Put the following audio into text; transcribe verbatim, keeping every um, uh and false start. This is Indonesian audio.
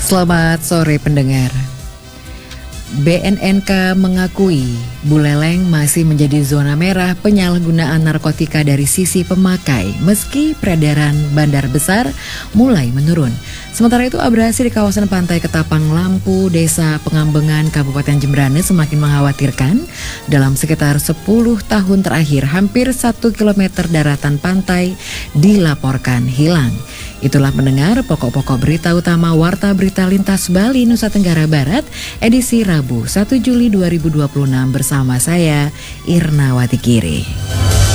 Selamat sore pendengar. B N N K mengakui Buleleng masih menjadi zona merah penyalahgunaan narkotika dari sisi pemakai meski peredaran bandar besar mulai menurun. Sementara itu abrasi di kawasan pantai Ketapang Lampu, Desa Pengambengan, Kabupaten Jemberane semakin mengkhawatirkan. Dalam sekitar sepuluh tahun terakhir hampir satu kilometer daratan pantai dilaporkan hilang. Itulah pendengar pokok-pokok berita utama Warta Berita Lintas Bali Nusa Tenggara Barat edisi Rabu satu Juli dua ribu dua puluh enam bersama saya Irnawati Giri.